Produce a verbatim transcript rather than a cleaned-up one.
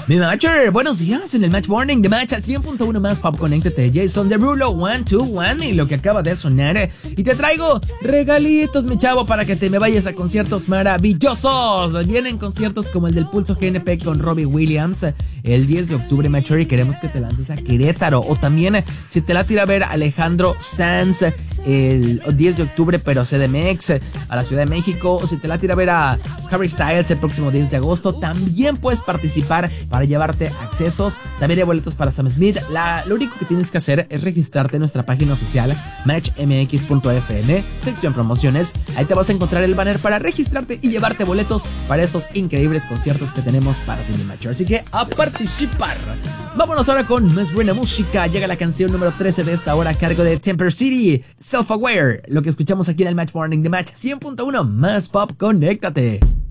Mi Matcher, buenos días en el Match Morning de Match a cien punto uno más Pop. Conéctate, Jason Derulo, one two one y lo que acaba de sonar. Y te traigo regalitos, mi chavo, para que te me vayas a conciertos maravillosos. Vienen conciertos como el del Pulso G N P con Robbie Williams el diez de octubre, Matcher, y queremos que te lances a Querétaro. O también, si te la tira a ver Alejandro Sanz el diez de octubre, pero C D M X a la Ciudad de México. O si te la tira a ver a Harry Styles el próximo diez de agosto, también puedes participar para llevarte accesos. También hay boletos para Sam Smith. La, lo único que tienes que hacer es registrarte en nuestra página oficial match m x punto f m, sección promociones. Ahí te vas a encontrar el banner para registrarte y llevarte boletos para estos increíbles conciertos que tenemos para ti, Matcher. Así que a participar. Vámonos ahora con más buena música. Llega la canción número trece de esta hora a cargo de Temper City, Self Aware. Lo que escuchamos aquí en el Match Morning de Match cien punto uno más Pop. Conéctate.